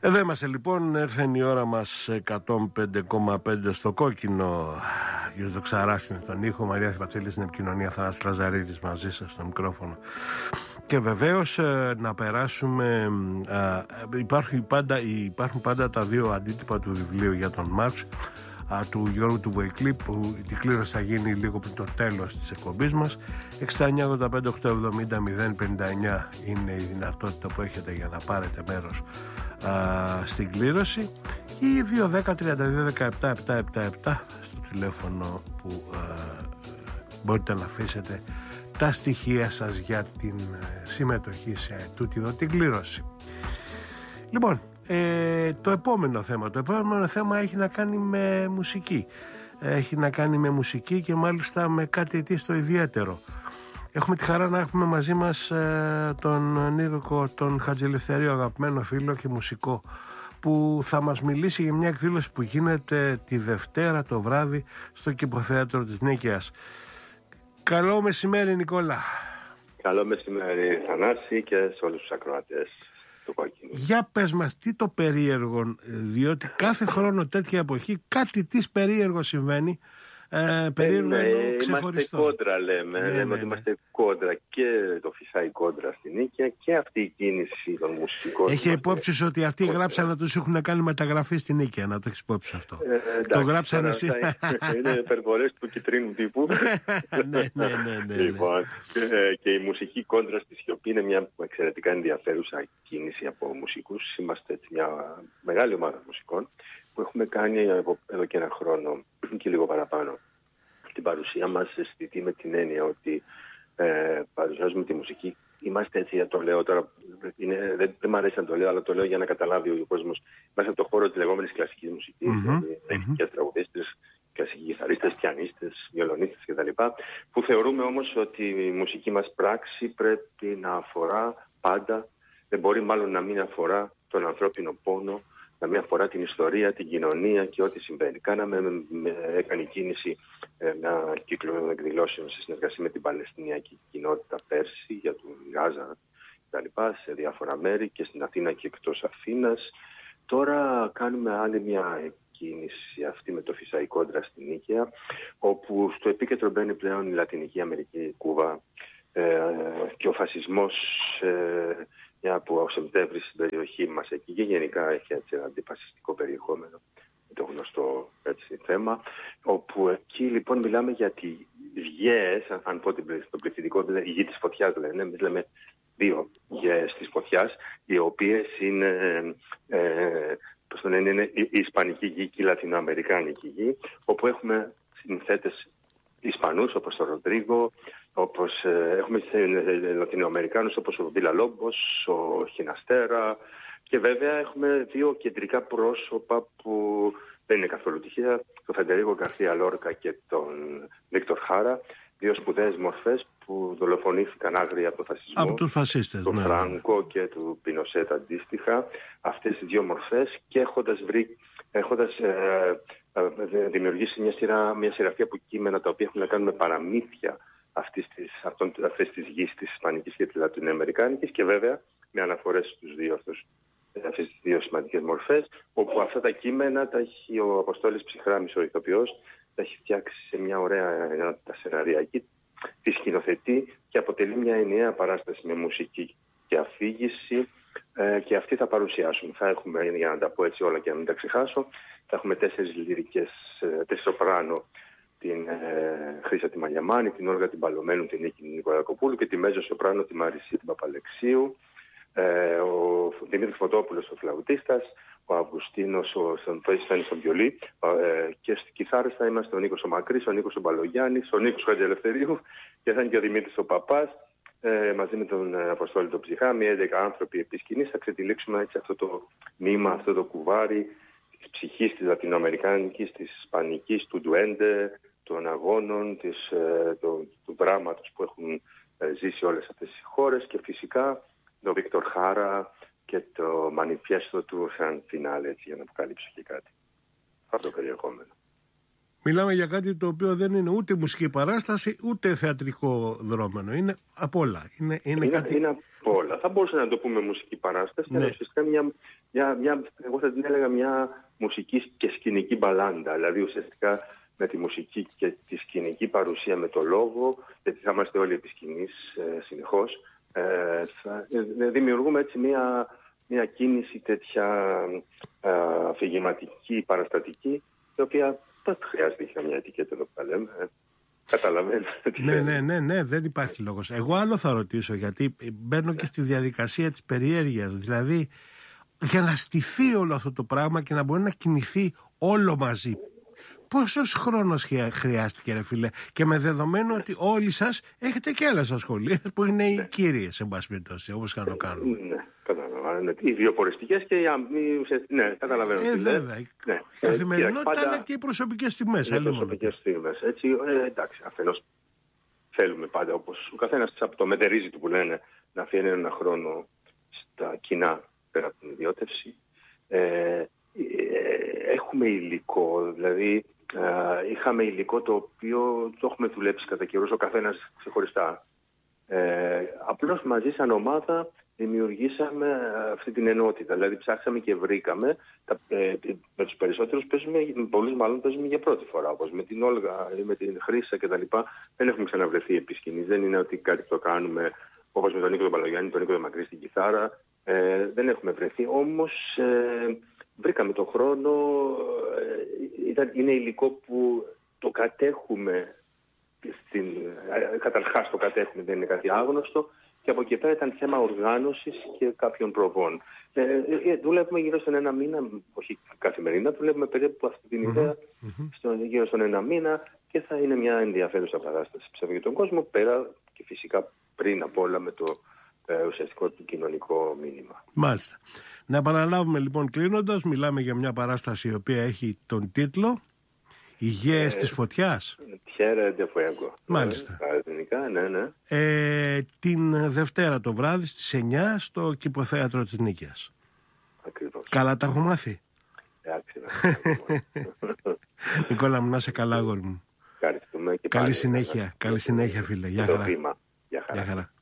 Εδώ είμαστε λοιπόν, έρθε η ώρα μας 105,5 στο κόκκινο. Κύριος Δοξαράς είναι στον ήχο, Μαρία Θηπατσέλη στην επικοινωνία, Θανάσης Λαζαρίδης μαζί σας στο μικρόφωνο. Και βεβαίως να περάσουμε, υπάρχουν πάντα τα δύο αντίτυπα του βιβλίου για τον Μάρξ, του Γιώργου του Βοηκλή, που η κλήρωση θα γίνει λίγο πριν το τέλος της εκπομπής μας. 6985 870 059 είναι η δυνατότητα που έχετε για να πάρετε μέρος στην κλήρωση, ή 210-32-17-777 στο τηλέφωνο που μπορείτε να αφήσετε τα στοιχεία σας για την συμμετοχή σε τούτη εδώ την κλήρωση. Λοιπόν, το επόμενο θέμα έχει να κάνει με μουσική. Έχει να κάνει με μουσική και μάλιστα με κάτι το ιδιαίτερο. Έχουμε τη χαρά να έχουμε μαζί μας τον Νίκο τον Χατζηλευθερίου, αγαπημένο φίλο και μουσικό, που θα μας μιλήσει για μια εκδήλωση που γίνεται τη Δευτέρα το βράδυ στο Κηποθέατρο της Νίκαιας. Καλό μεσημέρι, Νικόλα. Καλό μεσημέρι, Θανάση, και σε όλους τους ακροατές του κόκκινου. Για πες μας τι το περίεργο, διότι κάθε χρόνο τέτοια εποχή κάτι της περίεργο συμβαίνει. Περίεργο ξεχωριστό. Είμαστε κόντρα, λέμε ότι είμαστε κόντρα, και το φυσάει κόντρα στην Νίκαια και αυτή η κίνηση των μουσικών. Έχει υπόψη ότι αυτοί γράψαν να τους έχουν κάνει μεταγραφή στην Νίκαια, να το έχεις υπόψη αυτό. Το γράψαν εσύ. Είναι υπερβολές του κυτρίνου τύπου. Ναι. Λοιπόν, και η μουσική κόντρα στη σιωπή είναι μια εξαιρετικά ενδιαφέρουσα κίνηση από μουσικούς. Είμαστε μια μεγάλη ομάδα μουσικών που έχουμε κάνει εδώ και ένα χρόνο και λίγο παραπάνω την παρουσία μας αισθητή, με την έννοια ότι παρουσιάζουμε τη μουσική. Είμαστε έτσι, το λέω τώρα, δεν μου αρέσει να το λέω, αλλά το λέω για να καταλάβει ο κόσμος. Είμαστε από το χώρο της λεγόμενης κλασικής μουσικής, δηλαδή τραγουδίστες, κλασικοί κιθαρίστες, πιανίστες, βιολονίστες κτλ. Που θεωρούμε όμως ότι η μουσική μας πράξη πρέπει να αφορά πάντα, δεν μπορεί μάλλον να μην αφορά τον ανθρώπινο πόνο, να μην αφορά την ιστορία, την κοινωνία και ό,τι συμβαίνει. Έκανε κίνηση ένα κύκλο εκδηλώσεων σε συνεργασία με την Παλαιστινιακή κοινότητα πέρσι για τον Γάζα κτλ. Σε διάφορα μέρη και στην Αθήνα και εκτός Αθήνας. Τώρα κάνουμε άλλη μια κίνηση, αυτή με το φυσάει κόντρα στην Νίκαια, όπου στο επίκεντρο μπαίνει πλέον η Λατινική Αμερική, η Κούβα, και ο φασισμός, μια που ο Σεπτέμβρης στην περιοχή μας εκεί, και γενικά έχει έτσι ένα αντιφασιστικό περιεχόμενο, το γνωστό έτσι θέμα, όπου εκεί λοιπόν μιλάμε για τις γέες, αν πω το πληθυντικό, δηλαδή η γη της φωτιάς λένε, εμείς λέμε δύο γέες της φωτιάς, οι οποίες είναι, είναι η Ισπανική γη και η Λατινοαμερικάνικη γη, όπου έχουμε συνθέτες Ισπανούς όπως ο Ροντρίγκο, όπως έχουμε Λατινοαμερικάνους όπως ο Βίλα Λόμπος, ο Χιναστέρα, και βέβαια έχουμε δύο κεντρικά πρόσωπα που δεν είναι καθόλου τυχαία, τον Φεντερίκο Γκαρθία Λόρκα και τον Βίκτορ Χάρα, δύο σπουδαίες μορφές που δολοφονήθηκαν άγρια από τον φασισμό, από τους φασίστες, του Φράνκο και του Πινοσέτ αντίστοιχα, αυτές οι δύο μορφές, και έχοντας δημιουργήσει μια σειραφή από κείμενα τα οποία έχουν να κάνουν με παραμύθια αυτής της γης της Ισπανικής και της Λατινοαμερικάνικης, και βέβαια με αναφορές στους αυτές τις δύο σημαντικές μορφές, όπου αυτά τα κείμενα τα έχει ο Αποστόλης Ψυχράμης, ο ηθοποιός, τα έχει φτιάξει σε μια ωραία ενότητα σεναριακή, τη σκηνοθετεί και αποτελεί μια ενιαία παράσταση με μουσική και αφήγηση, και αυτή θα παρουσιάσουμε. Θα έχουμε, για να τα πω έτσι όλα και να μην τα ξεχάσω, θα έχουμε 4 λυρικές, 4 σοπράνο, την Χρύσα τη Μαλιαμάνη, την Όλγα την Παλωμένου, την Νίκη Νικολακοπούλου, και τη μέζο σοπράνο τη Μαρισή την Παπαλεξίου, ο Δημήτρης Φωτόπουλος ο φλαουτίστας, ο Αυγουστίνος ο Φέστανης ο βιολί, και στις κιθάρες θα είμαστε ο Νίκος ο Μακρύς, ο Νίκος ο Μπαλογιάννης, ο Νίκος Χατζηλευθερίου, και θα είναι και ο Δημήτρης ο Παπάς, μαζί με τον Αποστόλη τον Ψυχάμι, 11 άνθρωποι επί σκηνής. Θα ξετυλίξουμε έτσι αυτό το νήμα, αυτό το κουβάρι της ψυχής της Λατινοαμερικάνικης, της Ισπανικής, του ντουέντε, των αγώνων, του δράματος που έχουν ζήσει όλες αυτές οι χώρες, και φυσικά τον Βίκτορ Χάρα και το μανιφιέστο του σαν φινάλε, έτσι, για να αποκαλύψω και κάτι. Αυτό το περιεχόμενο. Μιλάμε για κάτι το οποίο δεν είναι ούτε μουσική παράσταση, ούτε θεατρικό δρόμενο. Είναι απ' όλα. Είναι απ' όλα. Θα μπορούσε να το πούμε μουσική παράσταση, αλλά ουσιαστικά εγώ θα την έλεγα μια μουσική και σκηνική μπαλάντα. Δηλαδή ουσιαστικά με τη μουσική και τη σκηνική παρουσία με το λόγο, γιατί θα είμαστε όλοι επί σκηνής συνεχώς, δημιουργούμε έτσι μια κίνηση τέτοια αφηγηματική, παραστατική, η οποία δεν χρειάζεται καμιά ετικέτα εδώ που τα λέμε. Καταλαβαίνετε. Ναι, δεν υπάρχει λόγος. Εγώ άλλο θα ρωτήσω, γιατί μπαίνω και στη διαδικασία της περιέργειας. Δηλαδή, για να στηθεί όλο αυτό το πράγμα και να μπορεί να κινηθεί όλο μαζί, πόσος χρόνος χρειάστηκε, ρε φίλε? Και με δεδομένο ότι όλοι σας έχετε και άλλες ασχολίες που είναι οι κύριες, εν πάση περιπτώσει, όπως και να το κάνουμε. Ναι, καταλαβαίνω. Οι βιοποριστικές και οι ναι, καταλαβαίνω. Βέβαια. Η καθημερινότητα αλλά και οι προσωπικές τιμές. Οι προσωπικές τιμές. Έτσι, εντάξει, αφενός θέλουμε πάντα, όπως ο καθένας από το μετερίζει του που λένε, να αφιένει ένα χρόνο στα κοινά πέρα από την ιδιώτευση. Έχουμε υλικό, δηλαδή είχαμε υλικό το οποίο το έχουμε δουλέψει κατά καιρούς ο καθένας ξεχωριστά. Απλώς μαζί σαν ομάδα δημιουργήσαμε αυτή την ενότητα, δηλαδή ψάξαμε και βρήκαμε. Με τους περισσότερους παίζουμε, με πολλούς μάλλον παίζουμε για πρώτη φορά, όπως με την Όλγα ή με την Χρύσα κτλ. Δεν έχουμε ξαναβρεθεί επί σκηνής, δεν είναι ότι κάτι που το κάνουμε όπως με τον Νίκο τον Παλογιάννη, τον Νίκο τον Μακρύ στην κιθάρα. Δεν έχουμε βρεθεί, όμως βρήκαμε τον χρόνο, είναι υλικό που το κατέχουμε, καταρχάς το κατέχουμε, δεν είναι κάτι άγνωστο, και από εκεί πέρα ήταν θέμα οργάνωσης και κάποιων προβών. Δουλεύουμε γύρω στον ένα μήνα, όχι καθημερινά, δουλεύουμε περίπου αυτή την ιδέα γύρω στον ένα μήνα, και θα είναι μια ενδιαφέρουσα παράσταση ψεύδι για τον κόσμο, πέρα και φυσικά πριν απ' όλα με το ουσιαστικό του κοινωνικό μήνυμα. Μάλιστα. Να επαναλάβουμε λοιπόν κλείνοντας, μιλάμε για μια παράσταση η οποία έχει τον τίτλο «Οι Γέες της Φωτιάς». Tierra de Fuego. Μάλιστα. Ναι. Την Δευτέρα το βράδυ στις 9 στο Κηποθέατρο της Νίκαιας. Ακριβώς. Καλά τα έχω μάθει. Νικόλα μου, να είσαι καλά, αγόρι μου. Ευχαριστούμε. Καλή συνέχεια φίλε. Γεια χαρά.